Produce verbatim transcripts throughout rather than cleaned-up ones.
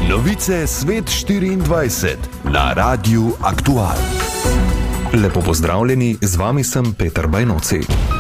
Novice Svet štiriindvajset na Radiu Aktual. Lepo pozdravljeni, z vami sem Peter Bajnoci.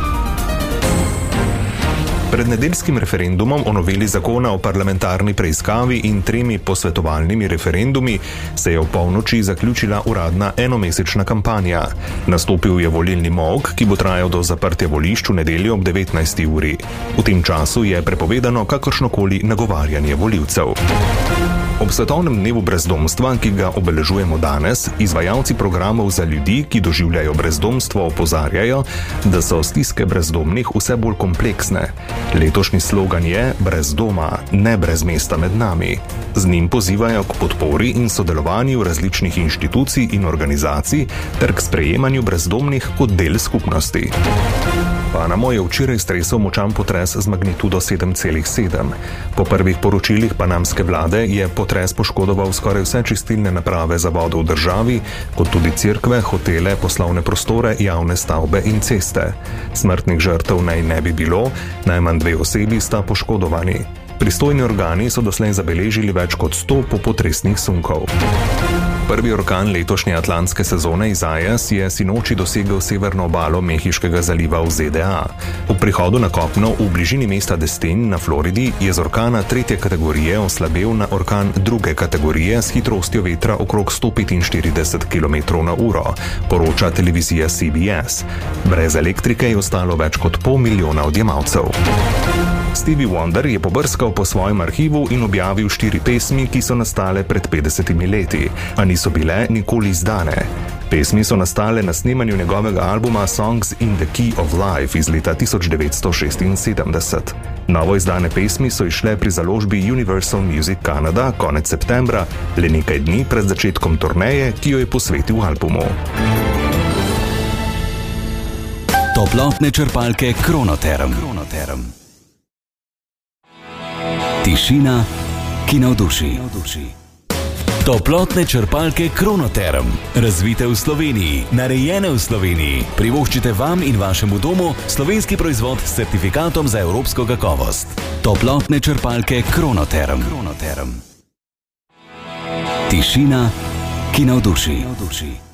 Pred nedeljskim referendumom o noveli zakona o parlamentarni preiskavi in tremi posvetovalnimi referendumi se je v polnoči zaključila uradna enomesečna kampanja. Nastopil je volilni molk, ki bo trajal do zaprtja volišč v nedeljo ob devetnajsti uri. V tem času je prepovedano kakršnokoli nagovarjanje volivcev. Ob svetovnem dnevu brezdomstva, ki ga obeležujemo danes, izvajalci programov za ljudi, ki doživljajo brezdomstvo, opozarjajo, da so stiske brezdomnih vse bolj kompleksne. Letošnji slogan je brez doma, ne brez mesta med nami. Z njim pozivajo k podpori in sodelovanju različnih inštitucij in organizacij ter k sprejemanju brezdomnih kot del skupnosti. Panamo je včeraj stresel močan potres z magnitudo sedem celih sedem. Po prvih poročilih panamske vlade je potres poškodoval skoraj vse čistilne naprave za vodo v državi, kot tudi cerkve, hotele, poslovne prostore, javne stavbe in ceste. Smrtnih žrtev naj ne bi bilo, najmanj dve osebi sta poškodovani. Pristojni organi so doslej zabeležili več kot sto popotresnih sunkov. Prvi orkan letošnje atlantske sezone Isaias je sinoči dosegel severno obalo Mehiškega zaliva v Z D A. Ob prihodu na kopno v bližini mesta Destin na Floridi je z orkana tretje kategorije oslabel na orkan druge kategorije s hitrostjo vetra okrog sto petinštirideset kilometrov na uro, poroča televizija C B S. Brez elektrike je ostalo več kot pol milijona odjemalcev. Stevie Wonder je pobrskal po svojem arhivu in objavil štiri pesmi, ki so nastale pred petdesetimi leti, a niso bile nikoli izdane. Pesmi so nastale na snemanju njegovega albuma Songs in the Key of Life iz leta tisoč devetsto šestinsedemdeset. Novo izdane pesmi so izšle pri založbi Universal Music Canada konec septembra, le nekaj dni pred začetkom turneje, ki jo je posvetil albumu. Toplotne črpalke Kronoterm. Kronoterm. Tišina, ki navduši. Toplotne črpalke Kronoterm. Razvite v Sloveniji, narejene v Sloveniji. Privoščite vam in vašemu domu slovenski proizvod s certifikatom za evropsko kakovost. Toplotne črpalke Kronoterm. Kronoterm. Tišina, ki navduši.